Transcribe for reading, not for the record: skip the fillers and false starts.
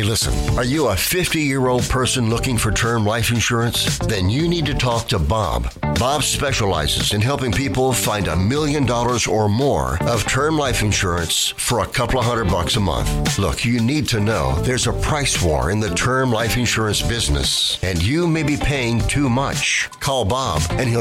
Hey, listen, are you a 50-year-old person looking for term life insurance? Then you need to talk to Bob. Bob specializes in helping people find $1 million or more of term life insurance for a couple of $100 a month. Look, you need to know there's a price war in the term life insurance business, and you may be paying too much. Call Bob, and he'll